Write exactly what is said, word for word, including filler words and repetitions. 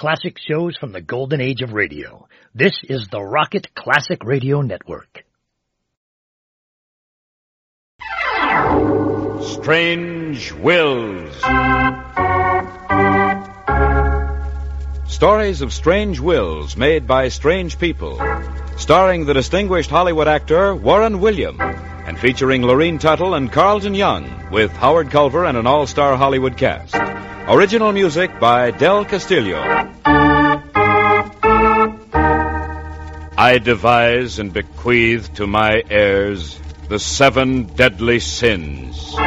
classic shows from the golden age of radio. This is the Rocket Classic Radio Network. Strange Wills. Stories of strange wills made by strange people, starring the distinguished Hollywood actor Warren William, and featuring Lorene Tuttle and Carlton Young, with Howard Culver and an all-star Hollywood cast. Original music by Del Castillo. I devise and bequeath to my heirs the seven deadly sins.